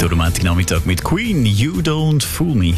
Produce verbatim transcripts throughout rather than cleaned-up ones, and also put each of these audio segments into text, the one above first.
durch den Montagnachmittag mit Queen, You Don't Fool Me.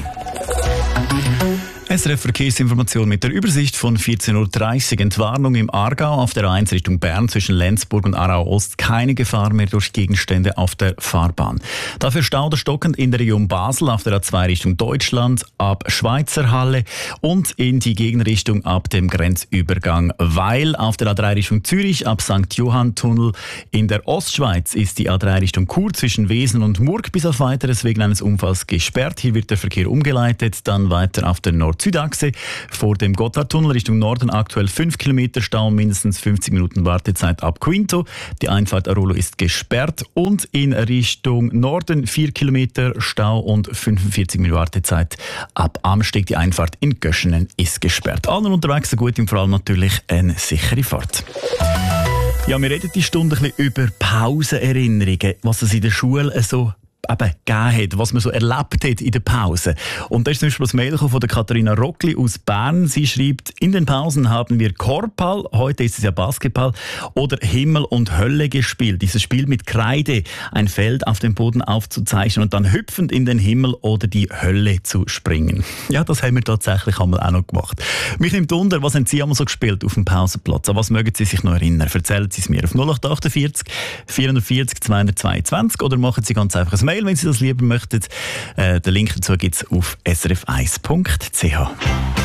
S R F Verkehrsinformation mit der Übersicht von vierzehn Uhr dreißig. Entwarnung im Aargau auf der A eins Richtung Bern zwischen Lenzburg und Aarau Ost. Keine Gefahr mehr durch Gegenstände auf der Fahrbahn. Dafür Stau oder stockend in der Region Basel auf der A zwei Richtung Deutschland ab Schweizer Halle und in die Gegenrichtung ab dem Grenzübergang Weil. Auf der A drei Richtung Zürich ab Sankt Johann Tunnel. In der Ostschweiz ist die A drei Richtung Chur zwischen Wesen und Murg bis auf Weiteres wegen eines Unfalls gesperrt. Hier wird der Verkehr umgeleitet. Dann weiter auf der Nord-Süd-Achse vor dem Gotthardtunnel Richtung Norden aktuell fünf Kilometer Stau, mindestens fünfzig Minuten Wartezeit ab Quinto. Die Einfahrt Arolo ist gesperrt und in Richtung Norden vier Kilometer Stau und fünfundvierzig Minuten Wartezeit ab Amsteg. Die Einfahrt in Göschenen ist gesperrt. Allen unterwegs eine gute und vor allem natürlich eine sichere Fahrt. Ja, wir reden die Stunde ein bisschen über Pausenerinnerungen, was es in der Schule so eben gegeben hat, was man so erlebt hat in der Pause. Und da ist zum Beispiel das Mail von der Katharina Rockli aus Bern. Sie schreibt, in den Pausen haben wir Korbball, heute ist es ja Basketball, oder Himmel und Hölle gespielt. Dieses Spiel mit Kreide, ein Feld auf dem Boden aufzuzeichnen und dann hüpfend in den Himmel oder die Hölle zu springen. Ja, das haben wir tatsächlich einmal auch noch gemacht. Mich nimmt Wunder, was haben Sie einmal so gespielt auf dem Pausenplatz? An was mögen Sie sich noch erinnern? Erzählen Sie es mir auf null acht achtundvierzig vierundvierzig zweihundertzweiundzwanzig oder machen Sie ganz einfach ein Mail, wenn Sie das lieber möchten. Äh, den Link dazu gibt es auf s r f eins punkt c h.